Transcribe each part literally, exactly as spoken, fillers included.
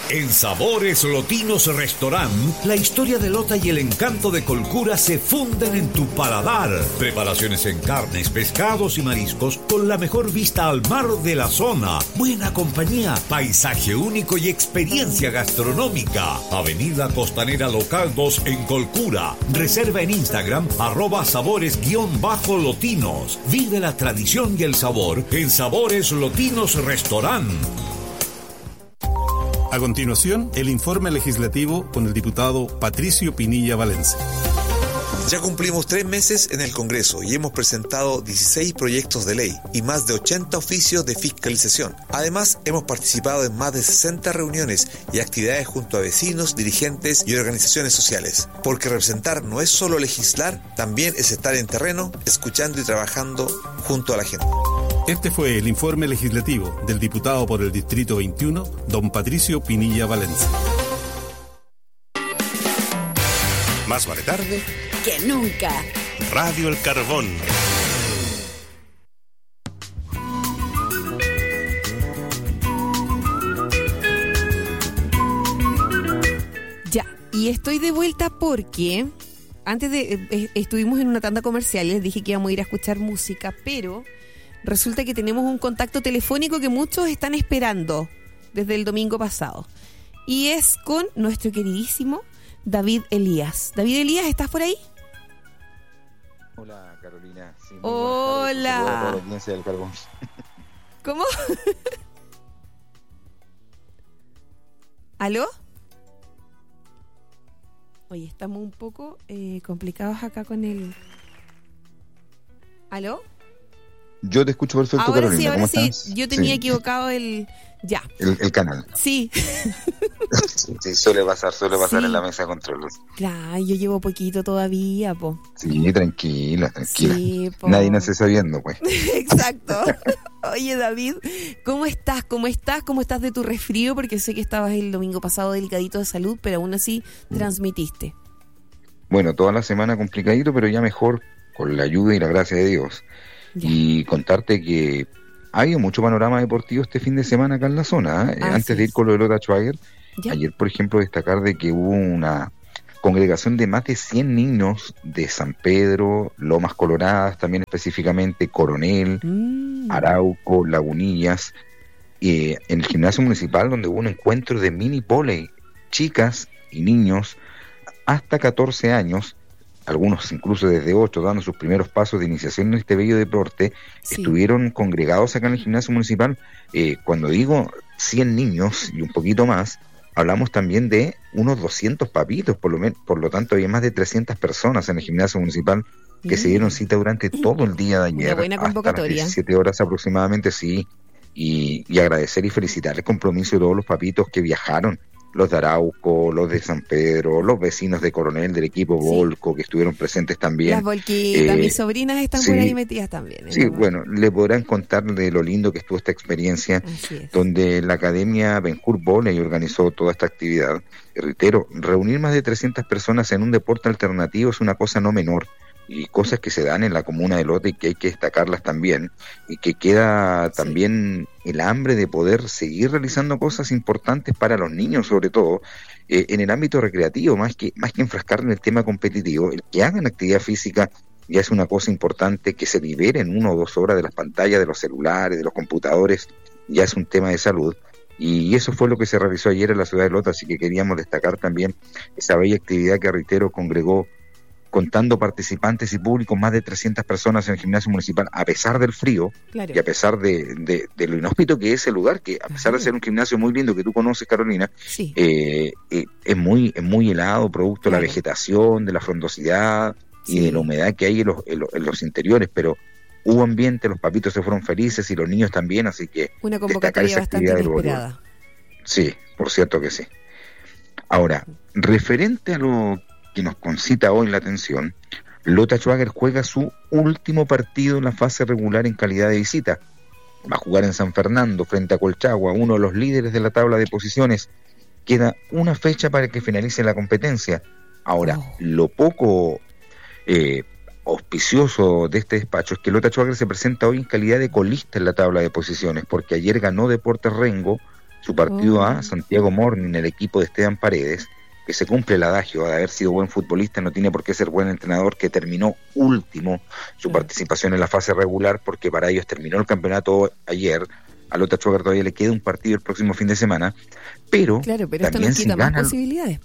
En Sabores Lotinos Restaurant, la historia de Lota y el encanto de Colcura se funden en tu paladar. Preparaciones en carnes, pescados y mariscos con la mejor vista al mar de la zona. Buena compañía, paisaje único y experiencia gastronómica. Avenida Costanera Local dos en Colcura. Reserva en Instagram, arroba sabores-lotinos. Vive la tradición y el sabor en Sabores Lotinos Restaurant. A continuación, el informe legislativo con el diputado Patricio Pinilla Valencia. Ya cumplimos tres meses en el Congreso y hemos presentado dieciséis proyectos de ley y más de ochenta oficios de fiscalización. Además, hemos participado en más de sesenta reuniones y actividades junto a vecinos, dirigentes y organizaciones sociales. Porque representar no es solo legislar, también es estar en terreno, escuchando y trabajando junto a la gente. Este fue el informe legislativo del diputado por el Distrito veintiuno, don Patricio Pinilla Valencia. Más vale tarde que nunca. Radio El Carbón. Ya, y estoy de vuelta porque antes de eh, estuvimos en una tanda comercial, les dije que íbamos a ir a escuchar música, pero resulta que tenemos un contacto telefónico que muchos están esperando desde el domingo pasado. Y es con nuestro queridísimo David Elías. David Elías, ¿estás por ahí? Hola, Carolina. Sí, hola. A toda la audiencia del Carbón. ¿Cómo? ¿Aló? Oye, estamos un poco eh, complicados acá con el... ¿Aló? Yo te escucho perfecto, ahora Carolina. Sí, ahora ¿Cómo sí, estás? yo tenía sí. equivocado el... Ya. El, el canal. Sí. Sí, suele pasar, suele pasar sí. en la mesa de controles. Claro, yo llevo poquito todavía, po. Sí, tranquila, tranquila. Sí, po. Nadie nace sabiendo, pues. Exacto. Oye, David, ¿cómo estás? ¿Cómo estás? ¿Cómo estás de tu resfrío? Porque sé que estabas el domingo pasado delicadito de salud, pero aún así transmitiste. Bueno, toda la semana complicadito, pero ya mejor, con la ayuda y la gracia de Dios. Ya. Y contarte que ha habido mucho panorama deportivo este fin de semana acá en la zona, ¿eh? Antes es. de ir con lo de Lota Schwager, ¿ya? Ayer, por ejemplo, destacar de que hubo una congregación de más de cien niños de San Pedro, Lomas Coloradas, también específicamente Coronel, mm. Arauco, Lagunillas, eh, en el gimnasio municipal, donde hubo un encuentro de mini voley, chicas y niños hasta catorce años, algunos incluso desde ocho, dando sus primeros pasos de iniciación en este bello deporte, sí. Estuvieron congregados acá en el gimnasio municipal. Eh, cuando digo cien niños y un poquito más, hablamos también de unos doscientos papitos, por lo, men- por lo tanto había más de trescientas personas en el gimnasio municipal que mm. se dieron cita durante todo el día de ayer, una buena convocatoria. Hasta las diecisiete horas aproximadamente, sí, y, y agradecer y felicitar el compromiso de todos los papitos que viajaron, los de Arauco, los de San Pedro, los vecinos de Coronel del equipo sí. Volco, que estuvieron presentes también. Las volquitas, eh, mis sobrinas están sí, por ahí metidas también. Sí, bueno, le podrán contar de lo lindo que estuvo esta experiencia, donde la Academia Ben-Hur Volley organizó toda esta actividad. Y reitero, reunir más de trescientas personas en un deporte alternativo es una cosa no menor, y cosas que se dan en la comuna de Lota y que hay que destacarlas también, y que queda también sí. el hambre de poder seguir realizando cosas importantes para los niños, sobre todo eh, en el ámbito recreativo, más que más que enfrascar en el tema competitivo, el que hagan actividad física ya es una cosa importante, que se liberen una o dos horas de las pantallas de los celulares, de los computadores, ya es un tema de salud. Y eso fue lo que se realizó ayer en la ciudad de Lota, así que queríamos destacar también esa bella actividad que, reitero, congregó, contando participantes y públicos, más de trescientas personas en el gimnasio municipal, a pesar del frío, claro. y a pesar de, de, de lo inhóspito que es el lugar, que a pesar Ajá. de ser un gimnasio muy lindo que tú conoces, Carolina, sí. eh, eh, es muy es muy helado, producto claro. de la vegetación, de la frondosidad sí. y de la humedad que hay en los, en los, en los interiores, pero hubo ambiente, los papitos se fueron felices y los niños también, así que una convocatoria bastante inesperada. Sí, por cierto que sí. Ahora, referente a lo que nos concita hoy la atención, Lota Schwager juega su último partido en la fase regular en calidad de visita. Va a jugar en San Fernando frente a Colchagua, uno de los líderes de la tabla de posiciones. Queda una fecha para que finalice la competencia. Ahora, oh. lo poco eh, auspicioso de este despacho es que Lota Schwager se presenta hoy en calidad de colista en la tabla de posiciones, porque ayer ganó Deportes Rengo su partido Oh. a Santiago Morning, el equipo de Esteban Paredes, que se cumple el adagio de haber sido buen futbolista, no tiene por qué ser buen entrenador, que terminó último su Claro. participación en la fase regular, porque para ellos terminó el campeonato ayer. A Lota Schwager todavía le queda un partido el próximo fin de semana, pero, Claro, pero esto también nos si quita más gana, posibilidades.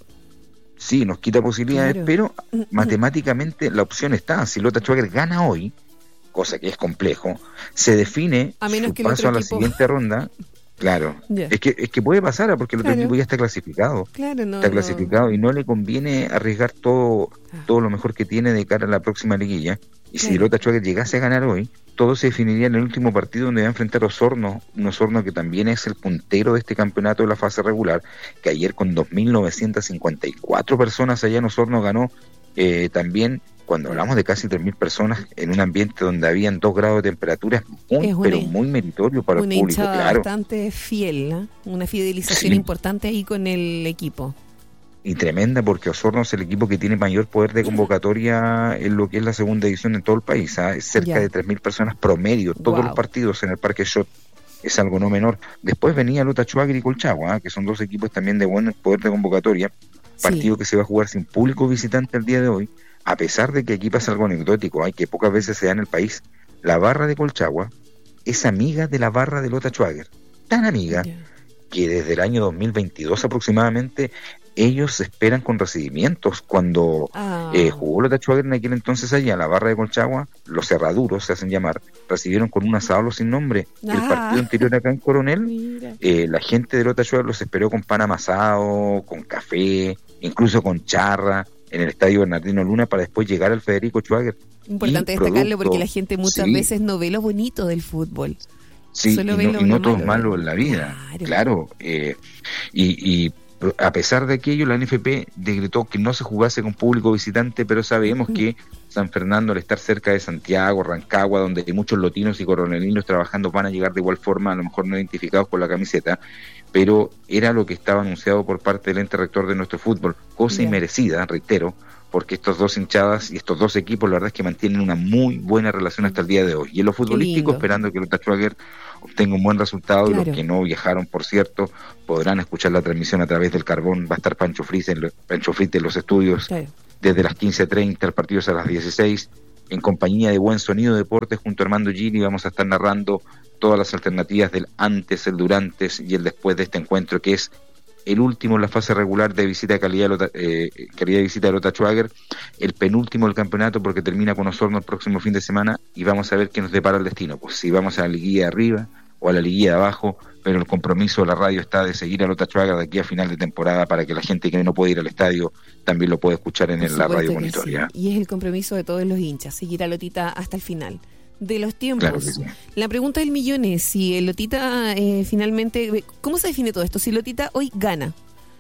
sí, nos quita posibilidades, Claro. pero Mm, mm. matemáticamente la opción está. Si Lota Schwager gana hoy, cosa que es complejo, se define A menos su que el paso otro a la equipo- siguiente ronda. Claro, Ya. es que es que puede pasar, porque el otro Claro. equipo ya está clasificado. Claro, no. Está no. clasificado y no le conviene arriesgar todo Ah. todo lo mejor que tiene de cara a la próxima liguilla. Y si Claro. Lota Schwager llegase a ganar hoy, todo se definiría en el último partido, donde va a enfrentar a Osorno, un Osorno que también es el puntero de este campeonato de la fase regular, que ayer con dos mil novecientas cincuenta y cuatro personas allá en Osorno ganó. Eh, también, cuando hablamos de casi tres mil personas en un ambiente donde habían dos grados de temperatura, muy, Es una- pero muy meritorio para el Una público, hinchada claro. bastante fiel, ¿no? Una fidelización Sí. importante ahí con el equipo. Y tremenda, porque Osorno es el equipo que tiene mayor poder de convocatoria en lo que es la segunda división en todo el país. ¿Ah? Es cerca Ya. de tres mil personas promedio, todos Wow. los partidos en el Parque Shot. Es algo no menor. Después venía Lota Schwager y Colchagua, ¿ah? que son dos equipos también de buen poder de convocatoria. Partido Sí. que se va a jugar sin público visitante el día de hoy, a pesar de que aquí pasa algo anecdótico, hay que pocas veces se da en el país. La barra de Colchagua es amiga de la barra de Lota Schwager, tan amiga Ya. que desde el año dos mil veintidós aproximadamente ellos se esperan con recibimientos. Cuando Ah. eh, jugó Lota Schwager en aquel entonces allá, la barra de Colchagua, los cerraduros se hacen llamar, recibieron con un asado sin nombre. El Ah. partido anterior acá en Coronel, Mira. eh, la gente de Lota Schwager los esperó con pan amasado, con café, incluso con charra, en el estadio Bernardino Luna, para después llegar al Federico Schwager. Importante Y destacarlo producto- porque la gente muchas sí. veces no ve lo bonito del fútbol. Sí, Solo y ve no, lo- y no lo todo es malo. malo en la vida, Claro. claro. eh, y, y a pesar de aquello, la N F P decretó que no se jugase con público visitante, pero sabemos que San Fernando, al estar cerca de Santiago, Rancagua, donde hay muchos lotinos y coronelinos trabajando, van a llegar de igual forma, a lo mejor no identificados con la camiseta, pero era lo que estaba anunciado por parte del ente rector de nuestro fútbol, cosa Ya. inmerecida, reitero, porque estos dos hinchadas y estos dos equipos, la verdad es que mantienen una muy buena relación hasta el día de hoy. Y en lo futbolístico, lindo. esperando que Lota Schwager obtenga un buen resultado, y Claro. los que no viajaron, por cierto, podrán escuchar la transmisión a través del Carbón. Va a estar Pancho Fritz en, lo- Pancho Fritz en los estudios Claro. desde las quince treinta, el partido es a las dieciséis, en compañía de Buen Sonido Deportes junto a Armando Gili. Vamos a estar narrando todas las alternativas del antes, el durante y el después de este encuentro, que es el último en la fase regular de visita de calidad, de Lota, eh, calidad de visita de Lota Schwager, el penúltimo del campeonato, porque termina con Osorno el próximo fin de semana, y vamos a ver qué nos depara el destino, pues si vamos a la liguilla de arriba o a la liguilla de abajo, pero el compromiso de la radio está de seguir a Lota Schwager de aquí a final de temporada, para que la gente que no puede ir al estadio también lo pueda escuchar en Por el- la supuesto radio que monitoria. sí. Y es el compromiso de todos los hinchas, seguir a Lotita hasta el final de los tiempos. Claro que sí. La pregunta del millón es si el Lotita eh, finalmente... ¿Cómo se define todo esto? Si Lotita hoy gana,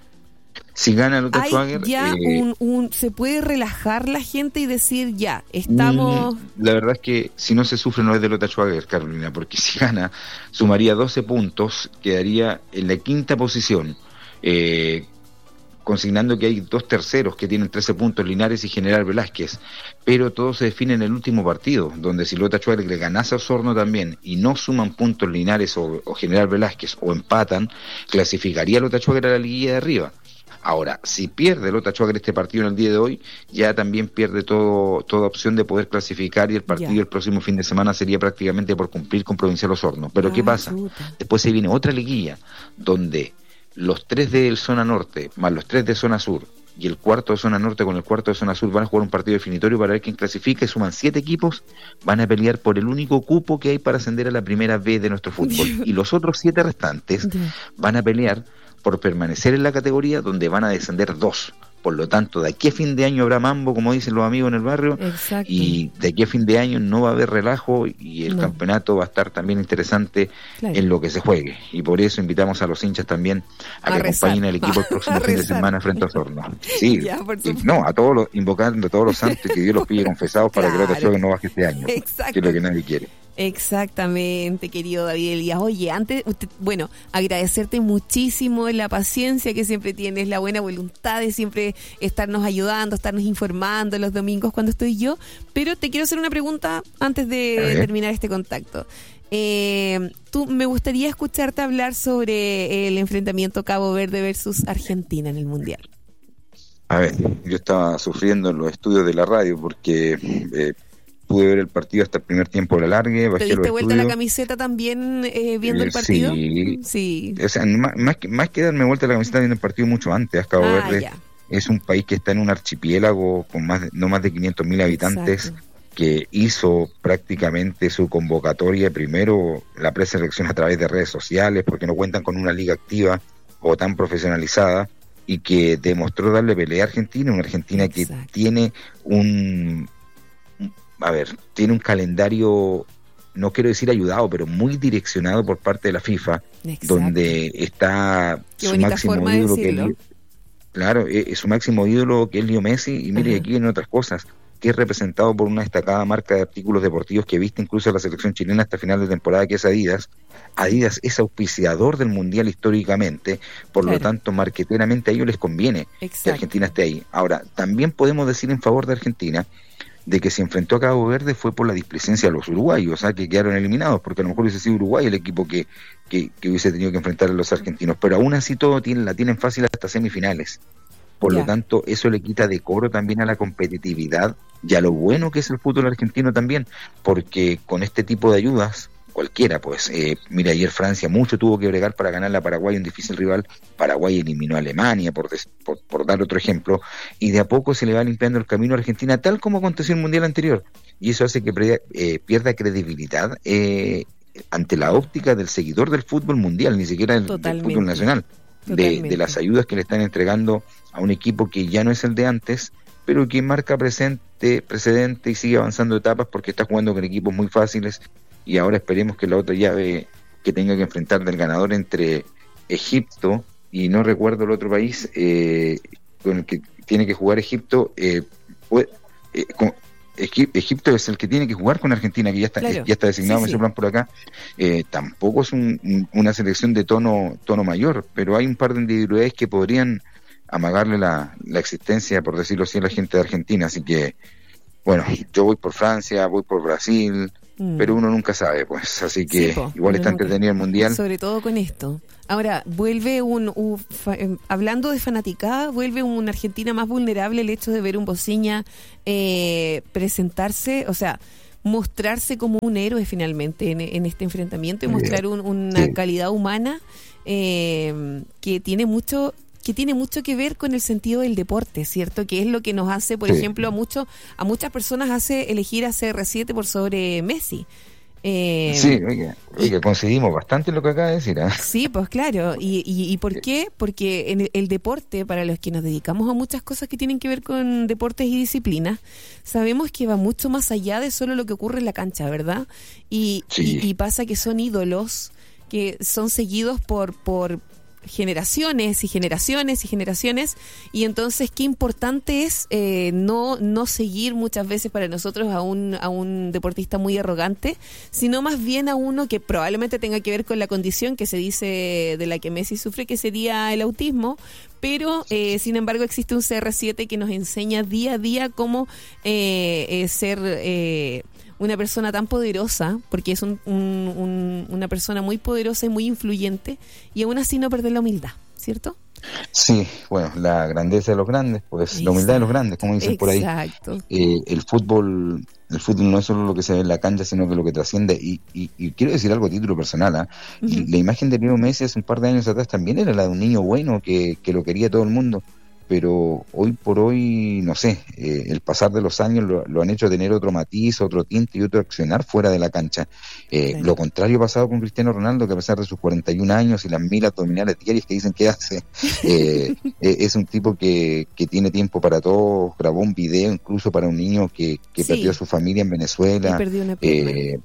Si gana Lota ¿hay Schwager, ya eh, un, un... ¿se puede relajar la gente y decir ya, estamos... Mm, La verdad es que si no se sufre no es de Lota Schwager, Carolina, porque si gana sumaría doce puntos, quedaría en la quinta posición, eh, consignando que hay dos terceros que tienen trece puntos, Linares y General Velázquez, pero todo se define en el último partido, donde si Lota Schwager le ganase a Osorno también y no suman puntos Linares o, o General Velázquez o empatan, clasificaría a Lota Schwager a la liguilla de arriba. Ahora, si pierde Lota Schwager este partido en el día de hoy, ya también pierde todo, toda opción de poder clasificar, y el partido Ya. el próximo fin de semana sería prácticamente por cumplir con Provincial Osorno. Pero ¿qué Ah, pasa? chuta. Después se viene otra liguilla, donde los tres de zona norte, más los tres de zona sur, y el cuarto de zona norte con el cuarto de zona sur van a jugar un partido definitorio para ver quién clasifica, y suman siete equipos, van a pelear por el único cupo que hay para ascender a la primera vez de nuestro fútbol. Y los otros siete restantes Ya. van a pelear por permanecer en la categoría, donde van a descender dos. Por lo tanto, de aquí a fin de año habrá mambo, como dicen los amigos en el barrio, Exacto. y de aquí a fin de año no va a haber relajo, y el No. campeonato va a estar también interesante Claro. en lo que se juegue. Y por eso invitamos a los hinchas también a, A que rezar. acompañen al equipo el próximo A fin de rezar. semana frente a Osorno. Sí, Ya, por y- supuesto. no, a todos los, invocando a todos los santos, y que Dios los pille confesados para que Claro. Lota Schwager no baje este año, Exacto. que es lo que nadie quiere. Exactamente, querido David Elías. Oye, antes, usted, bueno, agradecerte muchísimo la paciencia que siempre tienes, la buena voluntad de siempre estarnos ayudando, estarnos informando los domingos cuando estoy yo, pero te quiero hacer una pregunta antes de terminar este contacto. Eh, tú, me gustaría escucharte hablar sobre el enfrentamiento Cabo Verde versus Argentina en el Mundial. A ver, yo estaba sufriendo en los estudios de la radio porque eh, pude ver el partido hasta el primer tiempo de la largue. ¿Te diste vuelta la camiseta también eh, viendo eh, el partido? Sí. sí. O sea, más, más, que, más que darme vuelta la camiseta viendo el partido mucho antes. Cabo ah, Verde ya. Es un país que está en un archipiélago con más de, no más de quinientos mil habitantes. Exacto. Que hizo prácticamente su convocatoria primero la preselección a través de redes sociales porque no cuentan con una liga activa o tan profesionalizada, y que demostró darle pelea a Argentina, una Argentina Exacto. que tiene un, a ver, tiene un calendario, no quiero decir ayudado, pero muy direccionado por parte de la FIFA, Exacto. donde está Qué su máximo ídolo, de que es, claro, es su máximo ídolo que es Leo Messi, y mire, Ajá. aquí en otras cosas, que es representado por una destacada marca de artículos deportivos que viste incluso a la selección chilena hasta final de temporada, que es Adidas. Adidas es auspiciador del Mundial históricamente, por claro. lo tanto, marqueteramente a ellos les conviene Exacto. que Argentina esté ahí. Ahora, también podemos decir en favor de Argentina de que se enfrentó a Cabo Verde fue por la displicencia de los uruguayos, o sea, que quedaron eliminados, porque a lo mejor hubiese sido Uruguay el equipo que, que, que hubiese tenido que enfrentar a los argentinos, pero aún así todo tiene, la tienen fácil hasta semifinales. Por yeah. lo tanto, eso le quita decoro también a la competitividad y a lo bueno que es el fútbol argentino también, porque con este tipo de ayudas, cualquiera, pues, eh, mira, ayer Francia mucho tuvo que bregar para ganar a Paraguay, un difícil rival. Paraguay eliminó a Alemania, por, des, por, por dar otro ejemplo, y de a poco se le va limpiando el camino a Argentina, tal como aconteció en el Mundial anterior, y eso hace que pre, eh, pierda credibilidad eh, ante la óptica del seguidor del fútbol mundial, ni siquiera del, del fútbol nacional. De, de las ayudas que le están entregando a un equipo que ya no es el de antes, pero que marca presente, precedente y sigue avanzando etapas porque está jugando con equipos muy fáciles, y ahora esperemos que la otra llave que tenga que enfrentar del ganador entre Egipto y no recuerdo el otro país eh, con el que tiene que jugar Egipto, eh, puede, eh, con, Egipto es el que tiene que jugar con Argentina, que ya está claro. ya está designado sí, en ese sí. plan por acá. Eh, tampoco es un, un, una selección de tono tono mayor, pero hay un par de individualidades que podrían amagarle la, la existencia, por decirlo así, a la gente de Argentina. Así que, bueno, yo voy por Francia, voy por Brasil, mm. pero uno nunca sabe, pues. Así que sí, po, igual está entretenido el Mundial. Sobre todo con esto. Ahora, vuelve un, un fa, eh, hablando de fanaticada, vuelve una Argentina más vulnerable el hecho de ver un Bociña eh, presentarse, o sea, mostrarse como un héroe finalmente en, en este enfrentamiento y mostrar un, una sí. calidad humana eh, que tiene mucho que tiene mucho que ver con el sentido del deporte, ¿cierto? Que es lo que nos hace, por sí. ejemplo, a mucho, a muchas personas hace elegir a C R siete por sobre Messi. Eh, sí, oiga, oiga, coincidimos bastante en lo que acaba de decir. ¿eh? Sí, pues claro. ¿Y, y, y por qué? Porque en el, el deporte, para los que nos dedicamos a muchas cosas que tienen que ver con deportes y disciplinas, sabemos que va mucho más allá de solo lo que ocurre en la cancha, ¿verdad? Y, sí. y, y pasa que son ídolos que son seguidos por... por generaciones y generaciones y generaciones, y entonces qué importante es eh, no no seguir muchas veces para nosotros a un a un deportista muy arrogante, sino más bien a uno que probablemente tenga que ver con la condición que se dice de la que Messi sufre, que sería el autismo, pero eh, sin embargo existe un C R siete que nos enseña día a día cómo eh, eh, ser eh, una persona tan poderosa, porque es un, un, un, una persona muy poderosa y muy influyente, y aún así no perder la humildad, ¿cierto? Sí, bueno, la grandeza de los grandes, pues Exacto. la humildad de los grandes, como dicen por ahí. Exacto. Eh, el fútbol, el fútbol no es solo lo que se ve en la cancha, sino que lo que trasciende. Y, y, y quiero decir algo a título personal, ¿eh? Uh-huh. La imagen de Leo Messi hace un par de años atrás también era la de un niño bueno que, que lo quería todo el mundo. Pero hoy por hoy, no sé, eh, el pasar de los años lo, lo han hecho tener otro matiz, otro tinte y otro accionar fuera de la cancha. Eh, sí. Lo contrario ha pasado con Cristiano Ronaldo, que a pesar de sus cuarenta y un años y las mil abdominales diarias que dicen que hace, eh, eh, es un tipo que, que tiene tiempo para todo. Grabó un video incluso para un niño que, que sí. perdió a su familia en Venezuela. Perdió una eh,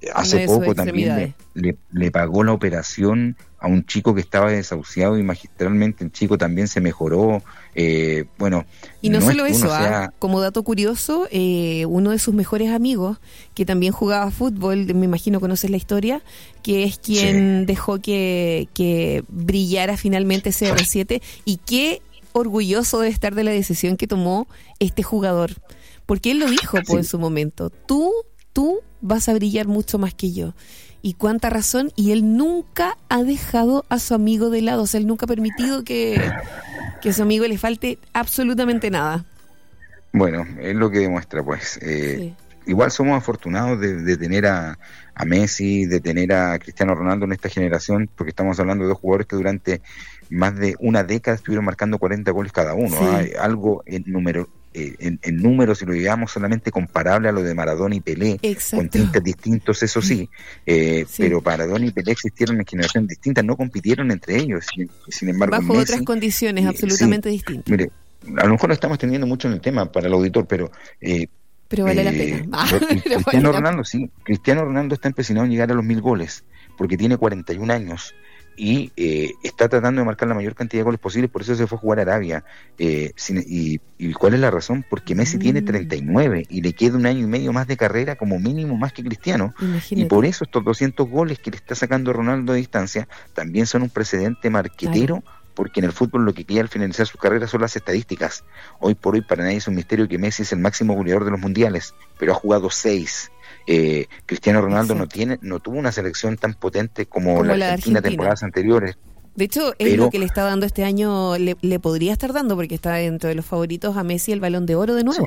hace poco también le, le, le pagó la operación a un chico que estaba desahuciado y magistralmente el chico también se mejoró. Eh, bueno, y no, no solo es eso, sea... ¿ah? Como dato curioso, eh, uno de sus mejores amigos, que también jugaba fútbol, me imagino conoces la historia, que es quien sí. dejó que, que brillara finalmente C R siete, y qué orgulloso de estar de la decisión que tomó este jugador, porque él lo dijo sí. pues, en su momento, tú, tú vas a brillar mucho más que yo. Y cuánta razón, y él nunca ha dejado a su amigo de lado, o sea, él nunca ha permitido que, que a su amigo le falte absolutamente nada. Bueno, es lo que demuestra, pues. Eh, sí. Igual somos afortunados de, de tener a, a Messi, de tener a Cristiano Ronaldo en esta generación, porque estamos hablando de dos jugadores que durante más de una década estuvieron marcando cuarenta goles cada uno. Sí. ¿eh? Algo en número... Eh, en, en números, si lo digamos, solamente comparable a lo de Maradona y Pelé. Exacto. Con tintes distintos, eso sí, eh, sí. pero Maradona y Pelé existieron en generaciones distintas, no compitieron entre ellos, sin, sin embargo bajo Messi, otras condiciones, eh, absolutamente sí, distintas. Mire, a lo mejor no estamos teniendo mucho en el tema para el auditor, pero eh, pero vale eh, la pena. Ah, Cristiano vale Ronaldo, la... sí, Cristiano Ronaldo está empecinado en llegar a los mil goles, porque tiene cuarenta y un años. Y eh, está tratando de marcar la mayor cantidad de goles posibles, por eso se fue a jugar a Arabia. Eh, sin, y, ¿Y cuál es la razón? Porque Messi mm. tiene treinta y nueve y le queda un año y medio más de carrera, como mínimo más que Cristiano. Imagínate. Y por eso estos doscientos goles que le está sacando Ronaldo de distancia también son un precedente marquetero, claro. Porque en el fútbol lo que queda al finalizar su carrera son las estadísticas. Hoy por hoy para nadie es un misterio que Messi es el máximo goleador de los mundiales, pero ha jugado seis. Eh, Cristiano Ronaldo Exacto. no tiene no tuvo una selección tan potente como, como la, la Argentina, Argentina temporadas anteriores. De hecho, es pero, lo que le está dando este año, le, le podría estar dando, porque está dentro de los favoritos a Messi el Balón de Oro de nuevo.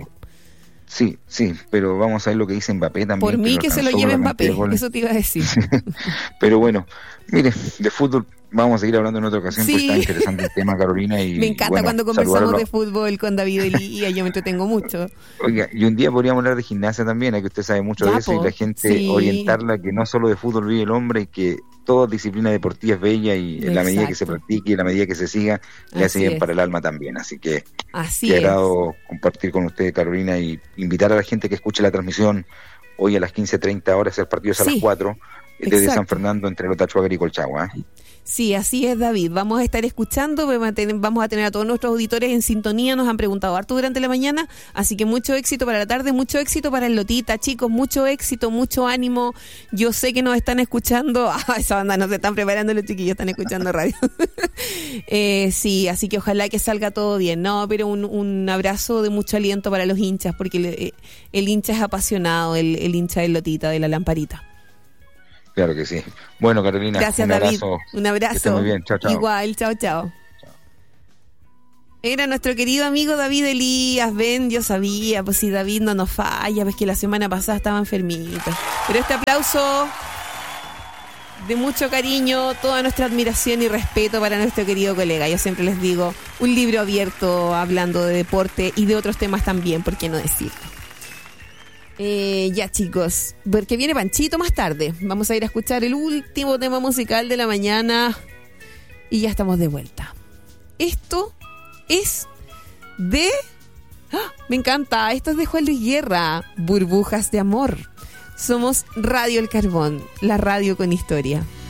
Sí, sí, sí, pero vamos a ver lo que dice Mbappé también. Por mí que, que se lo lleve Mbappé, eso te iba a decir. Pero bueno, mire, de fútbol vamos a seguir hablando en otra ocasión, sí. Porque está interesante el tema, Carolina. Y, me encanta bueno, cuando conversamos de fútbol con David Elía, yo me entretengo mucho. Oiga, y un día podríamos hablar de gimnasia también, que usted sabe mucho ya, de eso, po. Y la gente sí. orientarla que no solo de fútbol vive el hombre y que toda disciplina deportiva es bella y en la medida que se practique y en la medida que se siga, le hace bien es. Para el alma también. Así que Así qué agrado compartir con usted, Carolina, y invitar a la gente que escuche la transmisión hoy a las quince treinta horas, el partido es a sí. las cuatro, desde Exacto. San Fernando entre Lotachuaga y Colchagua. ¿eh? Sí, así es, David. Vamos a estar escuchando, vamos a tener a todos nuestros auditores en sintonía, nos han preguntado harto durante la mañana, así que mucho éxito para la tarde, mucho éxito para el Lotita, chicos, mucho éxito, mucho ánimo. Yo sé que nos están escuchando, ah, esa banda nos están preparando los chiquillos, están escuchando radio. eh, sí, así que ojalá que salga todo bien, no, pero un, un abrazo de mucho aliento para los hinchas, porque el, el hincha es apasionado, el, el hincha del Lotita, de la Lamparita. Claro que sí. Bueno, Carolina, gracias, un David. abrazo. Un abrazo. Que esté muy bien. Chao, chao. Igual, chao, chao. Era nuestro querido amigo David Elías. Ven, yo sabía, pues si David no nos falla, ves que la semana pasada estaba enfermito. Pero este aplauso de mucho cariño, toda nuestra admiración y respeto para nuestro querido colega. Yo siempre les digo, un libro abierto hablando de deporte y de otros temas también, ¿por qué no decirlo? Eh, ya chicos, porque viene Panchito más tarde. Vamos a ir a escuchar el último tema musical de la mañana y ya estamos de vuelta. Esto es de... ¡Ah! Me encanta, esto es de Juan Luis Guerra, Burbujas de Amor. Somos Radio El Carbón, la radio con historia.